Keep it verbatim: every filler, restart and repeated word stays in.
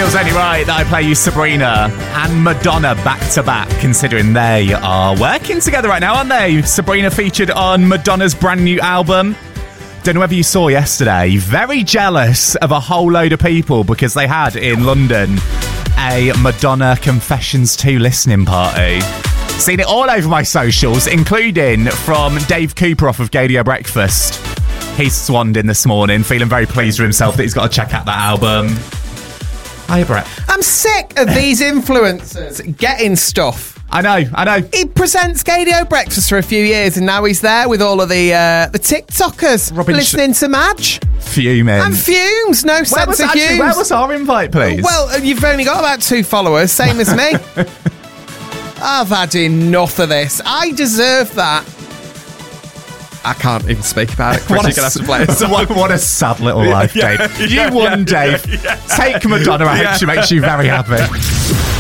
feels only right that I play you Sabrina and Madonna back to back, considering they are working together right now, aren't they? Sabrina featured on Madonna's brand new album. Don't know whether you saw yesterday. Very jealous of a whole load of people because they had in London a Madonna Confessions two listening party. Seen it all over my socials, including from Dave Cooper off of Gadio Breakfast. He's swanned in this morning, feeling very pleased with himself that he's got to check out that album. Hiya, Brett. I'm sick of these influencers getting stuff. I know, I know. He presents Gadio Breakfast for a few years and now he's there with all of the uh, the TikTokers Robin listening Sh- to Madge. Fuming. And fumes, no where sense was, of actually, fumes. Where was our invite, please? Well, you've only got about two followers, same as me. I've had enough of this. I deserve that. I can't even speak about it. Chris, you're going to have to play it. What, what a sad little life, Yeah, Dave. yeah, you won, yeah, Dave. yeah, yeah. Take Madonna. I hope she makes you very happy.